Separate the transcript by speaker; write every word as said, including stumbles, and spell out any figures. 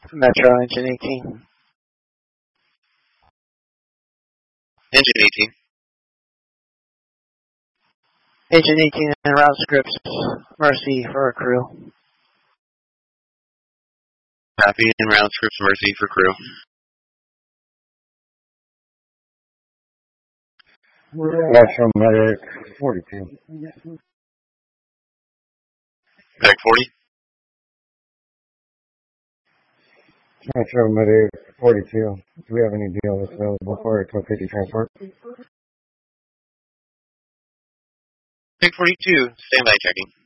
Speaker 1: Metro Engine eighteen.
Speaker 2: Engine eighteen.
Speaker 1: Engine eighteen and route scripts. Mercy for crew.
Speaker 2: Copy and route scripts Mercy for crew.
Speaker 3: Metro Medic forty-two.
Speaker 2: Medic forty.
Speaker 3: Metro Medic forty-two. Do we have any deal that's available for a twelve fifty transport?
Speaker 2: Medic forty-two. Standby checking.